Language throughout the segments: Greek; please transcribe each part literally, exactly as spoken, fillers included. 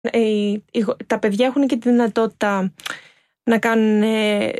Ε, τα παιδιά έχουν και τη δυνατότητα να κάνουν, ε,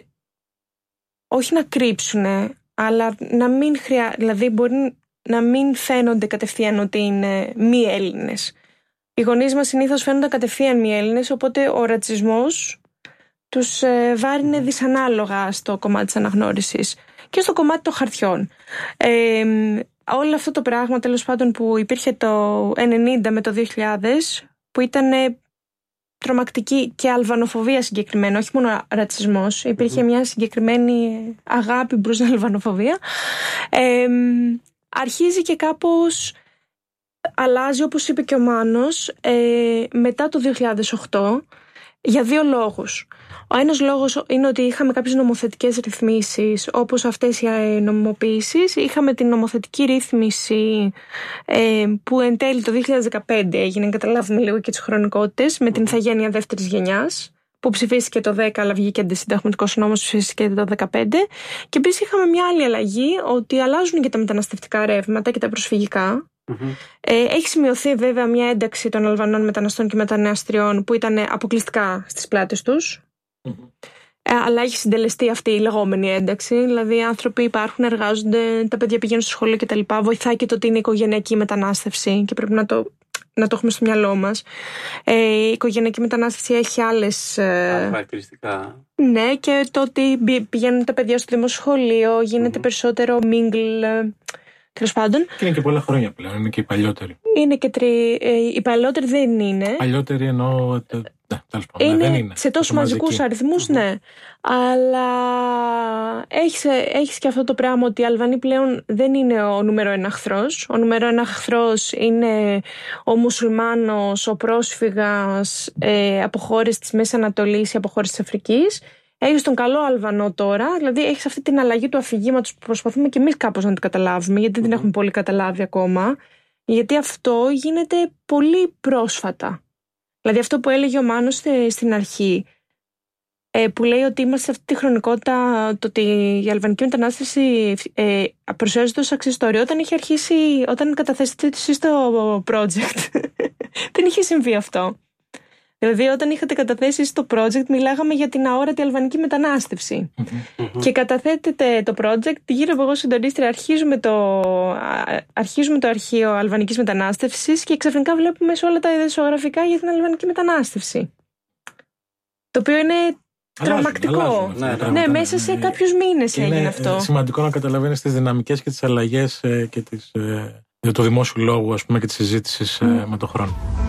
όχι να κρύψουν, αλλά να μην χρειά, δηλαδή μπορεί να μην φαίνονται κατευθείαν ότι είναι μη Έλληνες. Οι γονείς μας συνήθως φαίνονται κατευθείαν μη Έλληνες, οπότε ο ρατσισμός τους ε, βάρινε δυσανάλογα στο κομμάτι της αναγνώρισης και στο κομμάτι των χαρτιών. Ε, όλο αυτό το πράγμα τέλος πάντων που υπήρχε το ενενήντα με το δύο χιλιάδες, που ήταν ε, τρομακτική και αλβανοφοβία συγκεκριμένα, όχι μόνο ρατσισμός, υπήρχε mm-hmm. μια συγκεκριμένη αγάπη προς την αλβανοφοβία, ε, αρχίζει και κάπως αλλάζει, όπως είπε και ο Μάνος, ε, μετά το δύο χιλιάδες οκτώ, για δύο λόγους. Ο ένας λόγος είναι ότι είχαμε κάποιες νομοθετικές ρυθμίσεις, όπως αυτές οι νομιμοποίησεις. Είχαμε την νομοθετική ρύθμιση ε, που εν τέλει το δύο χιλιάδες δεκαπέντε έγινε, καταλάβουμε λίγο και τις χρονικότητες, με την ηθαγένεια δεύτερης γενιάς, που ψηφίστηκε το δέκα, αλλά βγήκε αντισυνταγματικός νόμος, ψηφίστηκε το δεκαπέντε. Και επίσης είχαμε μια άλλη αλλαγή, ότι αλλάζουν και τα μεταναστευτικά ρεύματα και τα προσφυγικά. Mm-hmm. Ε, έχει σημειωθεί βέβαια μια ένταξη των Αλβανών μεταναστών και μεταναστριών που ήταν αποκλειστικά στις πλάτες τους. Mm-hmm. Ε, αλλά έχει συντελεστεί αυτή η λεγόμενη ένταξη. Δηλαδή οι άνθρωποι υπάρχουν, εργάζονται, τα παιδιά πηγαίνουν στο σχολείο κτλ. Βοηθάει και το ότι είναι οικογενειακή μετανάστευση και πρέπει να το, να το έχουμε στο μυαλό μας. Ε, η οικογενειακή μετανάστευση έχει άλλες ε, χαρακτηριστικά. Ναι, και το ότι πηγαίνουν τα παιδιά στο δημόσιο σχολείο, γίνεται mm-hmm. περισσότερο mingle. Τέλος πάντων. Και είναι και πολλά χρόνια πλέον, είναι και οι παλιότεροι. Είναι και τρι... ε, οι παλιότεροι δεν είναι. Παλιότεροι εννοώ. Ναι, τέλος πάντων. Είναι, δεν είναι σε τόσους μαζικούς αριθμούς, mm-hmm. ναι. Αλλά έχεις, έχεις και αυτό το πράγμα ότι οι Αλβανοί πλέον δεν είναι ο νούμερο ένα εχθρός. Ο νούμερο ένα εχθρός είναι ο μουσουλμάνος, ο πρόσφυγας ε, από χώρες της Μέσης Ανατολής ή από χώρες της Αφρικής. Έχεις τον καλό Αλβανό τώρα, δηλαδή έχεις αυτή την αλλαγή του αφηγήματος που προσπαθούμε και εμείς κάπως να την καταλάβουμε, γιατί δεν την έχουμε πολύ καταλάβει ακόμα. Γιατί αυτό γίνεται πολύ πρόσφατα. Δηλαδή αυτό που έλεγε ο Μάνος στην αρχή, που λέει ότι είμαστε σε αυτή τη χρονικότητα, το ότι η αλβανική μετανάστευση ε, προσέζεται ως αξιστορία, όταν είχε αρχίσει, όταν καταθέσετε εσείς το project. Δεν είχε συμβεί αυτό. Δηλαδή, όταν είχατε καταθέσει στο project, μιλάγαμε για την αόρατη αλβανική μετανάστευση. Mm-hmm. Και καταθέτετε το project, γύρω από εγώ συντονίστρια, αρχίζουμε το, αρχίζουμε το αρχείο αλβανικής μετανάστευσης και ξαφνικά βλέπουμε σε όλα τα ειδησιογραφικά για την αλβανική μετανάστευση. Το οποίο είναι τρομακτικό. Αλλάζουν, αλλάζουν, ναι, ναι, ναι, μέσα σε κάποιους μήνες έγινε είναι αυτό. Είναι σημαντικό να καταλαβαίνεις τις δυναμικές και τις αλλαγές και τις, για το δημόσιο λόγο, ας πούμε, και τις συζήτησεις mm. με τον χρόνο.